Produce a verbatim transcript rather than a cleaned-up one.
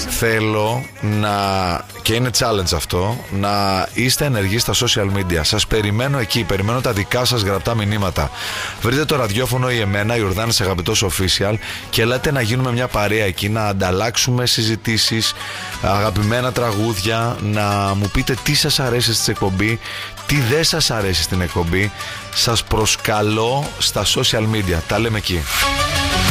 Θέλω να, και είναι challenge αυτό, να είστε ενεργοί στα social media. Σας περιμένω εκεί, περιμένω τα δικά σας γραπτά μηνύματα. Βρείτε το ραδιόφωνο ή εμένα, Ιορδάνης Αγαπητός Official, και λέτε να γίνουμε μια παρέα εκεί, να ανταλλάξουμε συζητήσεις, αγαπημένα τραγούδια, να μου πείτε τι σας αρέσει στην εκπομπή, τι δεν σας αρέσει στην εκπομπή. Σας προσκαλώ στα social media. Τα λέμε εκεί.